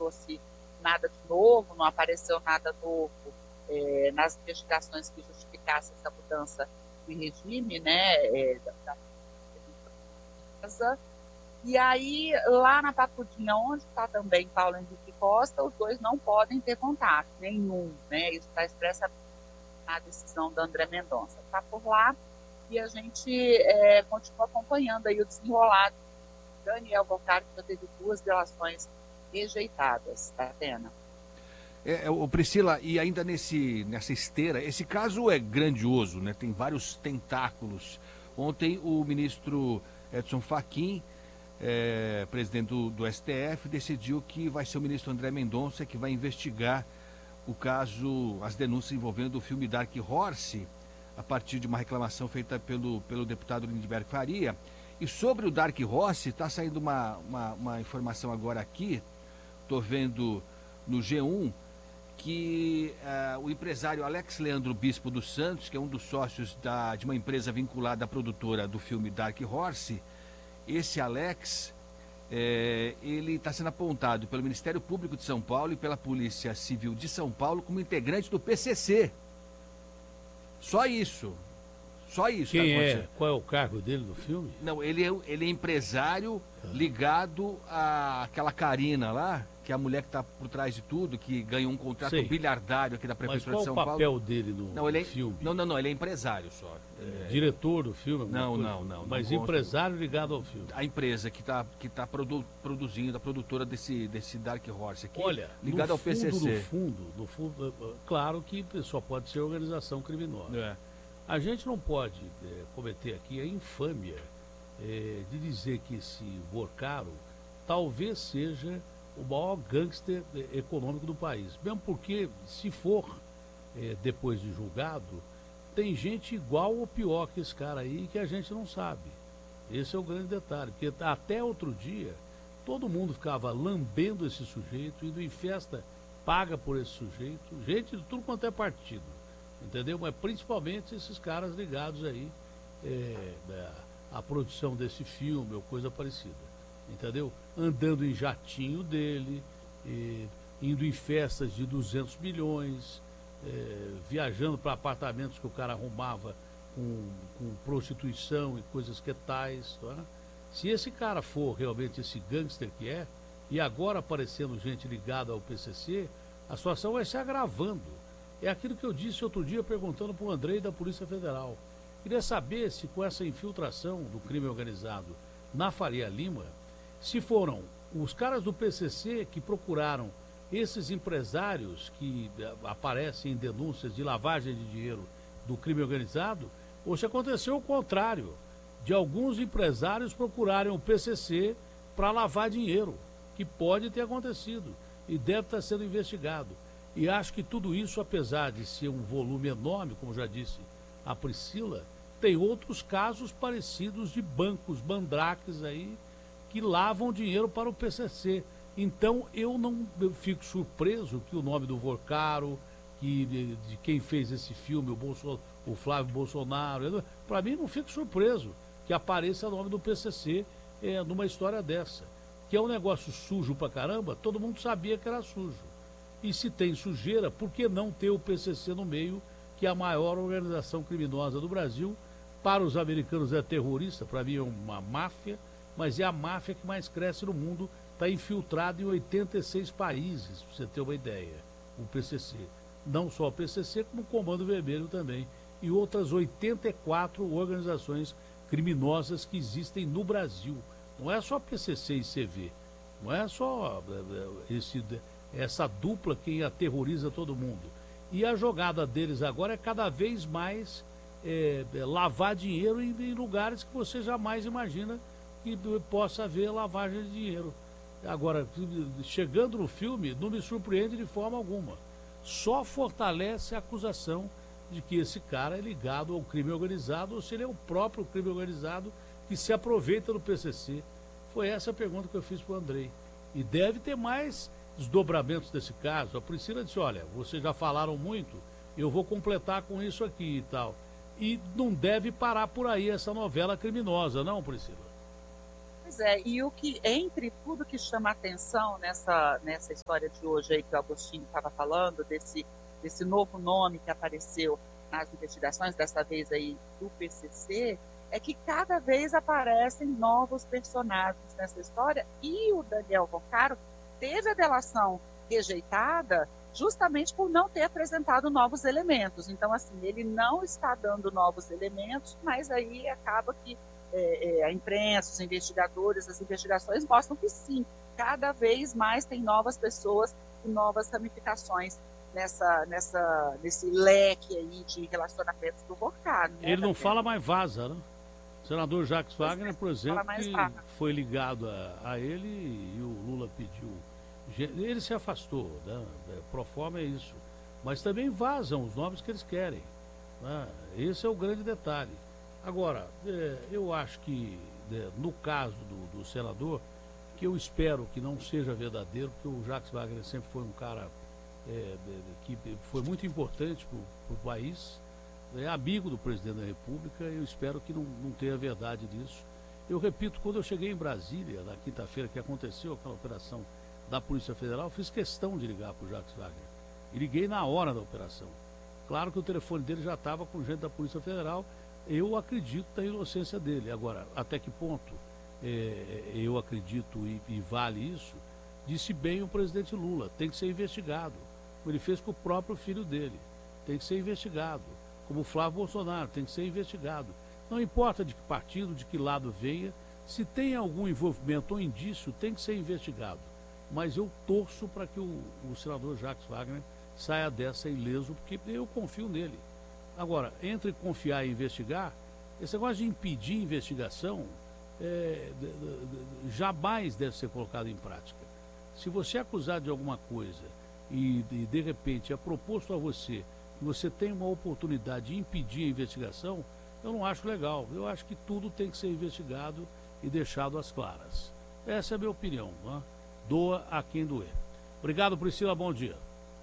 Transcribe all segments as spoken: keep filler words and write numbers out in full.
fosse nada de novo, não apareceu nada novo é, nas investigações que justificassem essa mudança de regime, né, é, da, da E aí, lá na Patrudinha, onde está também Paulo Henrique Costa, os dois não podem ter contato, nenhum, né? Isso está expressamente na decisão da André Mendonça. Está por lá e a gente é, continua acompanhando aí o desenrolado. Daniel Boccari já teve duas delações rejeitadas, tá, Atena? É, é, Priscila, e ainda nesse, nessa esteira, esse caso é grandioso, né? Tem vários tentáculos. Ontem o ministro Edson Fachin, é, presidente do, do S T F, decidiu que vai ser o ministro André Mendonça que vai investigar o caso, as denúncias envolvendo o filme Dark Horse, a partir de uma reclamação feita pelo, pelo deputado Lindbergh Faria. E sobre o Dark Horse, está saindo uma, uma, uma informação agora aqui, estou vendo no G um, que uh, o empresário Alex Leandro Bispo dos Santos, que é um dos sócios da, de uma empresa vinculada à produtora do filme Dark Horse, esse Alex, é, ele está sendo apontado pelo Ministério Público de São Paulo e pela Polícia Civil de São Paulo como integrante do P C C. Só isso. Só isso. Quem tá é? Qual é o cargo dele no filme? Não, ele é, ele é empresário ah. ligado àquela Karina lá, que é a mulher que está por trás de tudo, que ganhou um contrato Sei. bilhardário aqui da Prefeitura de São Paulo. Mas qual o papel dele no, não, ele é, no filme? Não, não, não, ele é empresário só. É, diretor do filme? Não, não, não. Mas não empresário ligado ao filme. A empresa que está que tá produ, produzindo, a produtora desse, desse Dark Horse aqui, Olha, ligado ao fundo, P C C. No fundo, no fundo, claro que só pode ser organização criminosa. É. A gente não pode é, cometer aqui a infâmia é, de dizer que esse Vorcaro talvez seja o maior gangster econômico do país. Mesmo porque, se for é, depois de julgado, tem gente igual ou pior que esse cara aí que a gente não sabe. Esse é o grande detalhe. Porque até outro dia, todo mundo ficava lambendo esse sujeito, indo em festa paga por esse sujeito, gente de tudo quanto é partido. Entendeu? Mas principalmente esses caras ligados aí é, à produção desse filme ou coisa parecida. Entendeu? Andando em jatinho dele, e, indo em festas de duzentos milhões, é, viajando para apartamentos que o cara arrumava com, com prostituição e coisas que tais. Tá? Se esse cara for realmente esse gangster que é, e agora aparecendo gente ligada ao P C C, a situação vai se agravando. É aquilo que eu disse outro dia perguntando para o Andrei da Polícia Federal. Queria saber se com essa infiltração do crime organizado na Faria Lima, se foram os caras do P C C que procuraram esses empresários que aparecem em denúncias de lavagem de dinheiro do crime organizado, ou se aconteceu o contrário, de alguns empresários procurarem o P C C para lavar dinheiro, que pode ter acontecido e deve estar sendo investigado. E acho que tudo isso, apesar de ser um volume enorme, como já disse a Priscila, tem outros casos parecidos de bancos, mandrakes aí, que lavam dinheiro para o P C C. Então eu não eu fico surpreso que o nome do Vorcaro, que, de, de quem fez esse filme, o, Bolso, o Flávio Bolsonaro, para mim não fico surpreso que apareça o nome do P C C é, numa história dessa. Que é um negócio sujo pra caramba, todo mundo sabia que era sujo. E se tem sujeira, por que não ter o P C C no meio, que é a maior organização criminosa do Brasil? Para os americanos é terrorista, para mim é uma máfia, mas é a máfia que mais cresce no mundo, está infiltrada em oitenta e seis países, para você ter uma ideia, o P C C. Não só o P C C, como o Comando Vermelho também, e outras oitenta e quatro organizações criminosas que existem no Brasil. Não é só P C C e C V, não é só esse... essa dupla que aterroriza todo mundo. E a jogada deles agora é cada vez mais é, é, lavar dinheiro em, em lugares que você jamais imagina que possa haver lavagem de dinheiro. Agora, chegando no filme, não me surpreende de forma alguma. Só fortalece a acusação de que esse cara é ligado ao crime organizado, ou se ele é o próprio crime organizado que se aproveita do P C C. Foi essa a pergunta que eu fiz para o Andrei. E deve ter mais desdobramentos desse caso. A Priscila disse, olha, vocês já falaram muito, eu vou completar com isso aqui e tal. E não deve parar por aí essa novela criminosa, não, Priscila? Pois é, e o que, entre tudo que chama atenção nessa, nessa história de hoje aí que o Agostinho estava falando, desse, desse novo nome que apareceu nas investigações, dessa vez aí do P C C, é que cada vez aparecem novos personagens nessa história, e o Daniel Vocaro teve a delação rejeitada justamente por não ter apresentado novos elementos. Então, assim, ele não está dando novos elementos, mas aí acaba que é, é, a imprensa, os investigadores, as investigações mostram que sim, cada vez mais tem novas pessoas e novas ramificações nessa, nessa, nesse leque aí de relacionamentos do Vocaro. Né, ele não fala mais vaza, né? O senador Jacques Wagner, por exemplo, que vaza. foi ligado a, a ele e o Lula pediu. Ele se afastou, né? Pro forma é isso. Mas também vazam os nomes que eles querem, né? Esse é o grande detalhe. Agora, é, eu acho que, é, no caso do, do senador, que eu espero que não seja verdadeiro, porque o Jacques Wagner sempre foi um cara é, que foi muito importante para o país, é amigo do presidente da República. Eu espero que não, não tenha verdade disso. Eu repito, quando eu cheguei em Brasília, na quinta-feira que aconteceu aquela operação da Polícia Federal, eu fiz questão de ligar para o Jacques Wagner. E liguei na hora da operação. Claro que o telefone dele já estava com gente da Polícia Federal. Eu acredito na inocência dele. Agora, até que ponto é, eu acredito e, e vale isso? Disse bem o presidente Lula, tem que ser investigado. Como ele fez com o próprio filho dele. Tem que ser investigado. Como o Flávio Bolsonaro, tem que ser investigado. Não importa de que partido, de que lado venha, se tem algum envolvimento ou indício, tem que ser investigado. Mas eu torço para que o, o senador Jacques Wagner saia dessa ileso, porque eu confio nele. Agora, entre confiar e investigar, esse negócio de impedir investigação é, de, de, de, jamais deve ser colocado em prática. Se você é acusado de alguma coisa e, de, de repente, é proposto a você que você tem uma oportunidade de impedir a investigação, eu não acho legal. Eu acho que tudo tem que ser investigado e deixado às claras. Essa é a minha opinião, né? Doa a quem doer. Obrigado, Priscila, bom dia.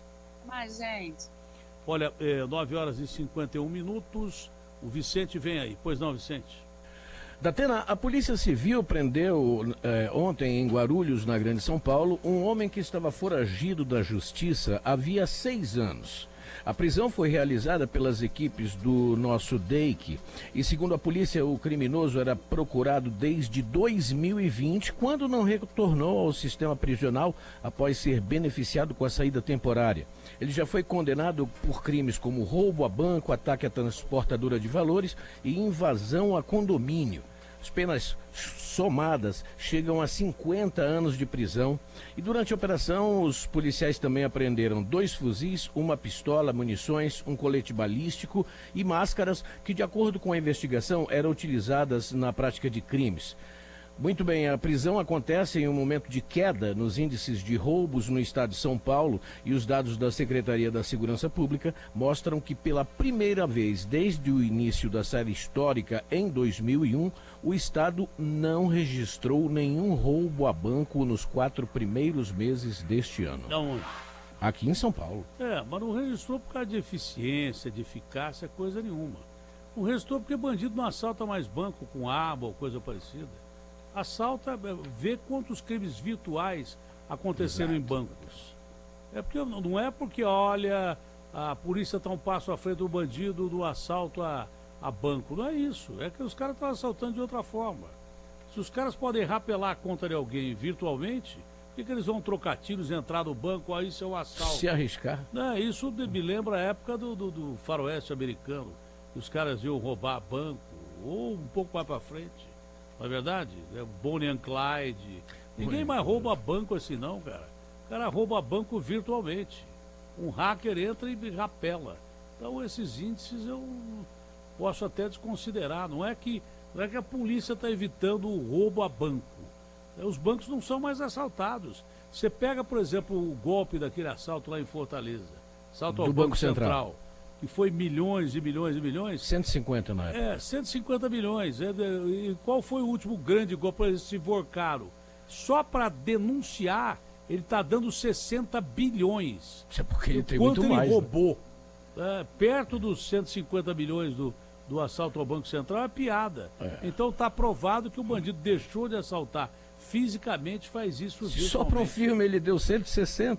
Mas, gente... Olha, é, nove horas e cinquenta e um minutos, o Vicente vem aí. Pois não, Vicente? Datena, a Polícia Civil prendeu eh, ontem em Guarulhos, na Grande São Paulo, um homem que estava foragido da Justiça havia seis anos. A prisão foi realizada pelas equipes do nosso D E I C e, segundo a polícia, o criminoso era procurado desde dois mil e vinte, quando não retornou ao sistema prisional após ser beneficiado com a saída temporária. Ele já foi condenado por crimes como roubo a banco, ataque à transportadora de valores e invasão a condomínio. As penas somadas chegam a cinquenta anos de prisão. E durante a operação, os policiais também apreenderam dois fuzis, uma pistola, munições, um colete balístico e máscaras que, de acordo com a investigação, eram utilizadas na prática de crimes. Muito bem, a prisão acontece em um momento de queda nos índices de roubos no estado de São Paulo, e os dados da Secretaria da Segurança Pública mostram que pela primeira vez desde o início da série histórica em dois mil e um, o estado não registrou nenhum roubo a banco nos quatro primeiros meses deste ano. Não. Aqui em São Paulo. É, mas não registrou por causa de eficiência, de eficácia, coisa nenhuma. Não registrou porque bandido não assalta mais banco com aba ou coisa parecida. Assalta, vê quantos crimes virtuais aconteceram Exato. Em bancos. É porque, não é porque, olha, a polícia está um passo à frente do bandido do assalto a, a banco. Não é isso. É que os caras estão assaltando de outra forma. Se os caras podem rapelar a conta de alguém virtualmente, por que, que eles vão trocar tiros, entrar no banco, aí isso é um assalto? Se arriscar. Não, isso me lembra a época do, do, do faroeste americano. Que os caras iam roubar banco, ou um pouco mais para frente. Não é verdade? É Bonnie and Clyde. Ninguém mais rouba banco assim não, cara. O cara rouba banco virtualmente. Um hacker entra e rapela. Então esses índices eu posso até desconsiderar. Não é que, não é que a polícia está evitando o roubo a banco. Os bancos não são mais assaltados. Você pega, por exemplo, o golpe daquele assalto lá em Fortaleza. Assalto ao Do Banco, Banco Central. Central. Que foi milhões e milhões e milhões. cento e cinquenta na época. É, cento e cinquenta milhões. É, e qual foi o último grande golpe para esse Vocaro? Só para denunciar, ele está dando sessenta bilhões. Isso é porque ele tem Quanto muito ele mais. roubou? Né? É, perto dos cento e cinquenta milhões do, do assalto ao Banco Central é piada. É. Então está provado que o bandido deixou de assaltar fisicamente, faz isso virtualmente. Só para o filme ele deu cento e sessenta.